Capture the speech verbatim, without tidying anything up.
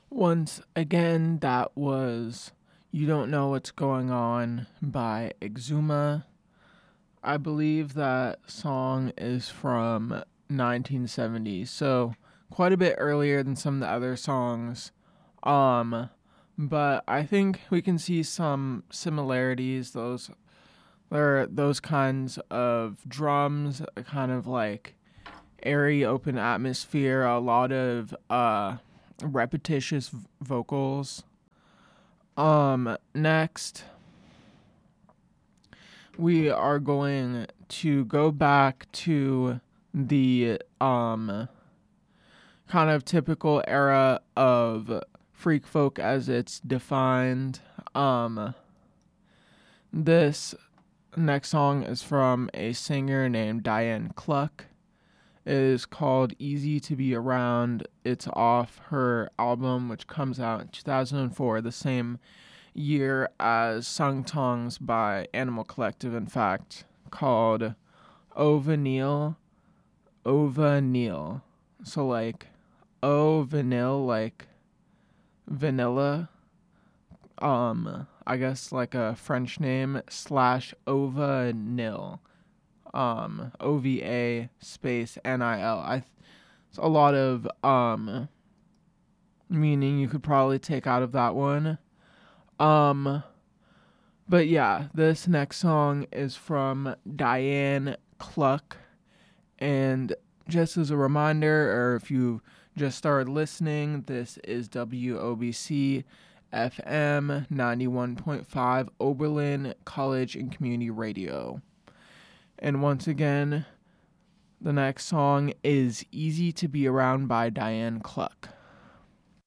Once again, that was You Don't Know What's Going On by Exuma. I believe that song is from nineteen seventy, so quite a bit earlier than some of the other songs. Um, but I think we can see some similarities. Those there are those kinds of drums, kind of like airy, open atmosphere, a lot of uh repetitious v- vocals. Um, next, we are going to go back to the um kind of typical era of freak folk as it's defined. Um, this next song is from a singer named Diane Cluck. It is called Easy to Be Around. It's off her album, which comes out in two thousand four, the same year as Sung Tongs by Animal Collective, in fact, called Ova Neil. Ova Neil. So, like, O vanilla, like vanilla. Um, I guess like a French name, slash Ova Nil. Um, O V A space N I L. I, it's a lot of, um, meaning you could probably take out of that one. Um, but yeah, this next song is from Diane Cluck. And just as a reminder, or if you just started listening, this is W O B C F M ninety-one point five Oberlin College and Community Radio. And once again, the next song is Easy to Be Around by Diane Cluck.